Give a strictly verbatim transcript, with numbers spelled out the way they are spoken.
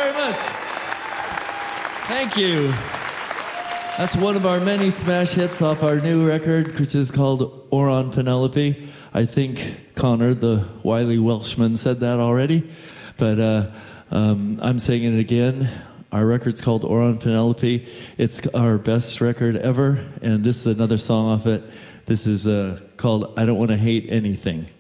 very much. Thank you. That's one of our many smash hits off our new record, which is called Oron Penelope. I think Connor, the wily Welshman, said that already, but uh, um, I'm saying it again. Our record's called Oron Penelope. It's our best record ever, and this is another song off it. This is uh, called I Don't Want to Hate Anything.